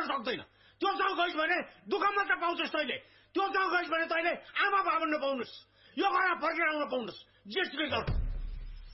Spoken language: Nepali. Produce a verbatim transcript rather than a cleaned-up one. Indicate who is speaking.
Speaker 1: सक्दैन त्यो गाउँ गइस् भने दुःख मात्र पाउँछस् तैले त्यो गाउँ गइस् भने तैले आमा बाबा नपाउनुस् यो घर फर्केर आउन पाउनुस् जेसुकै गर्नु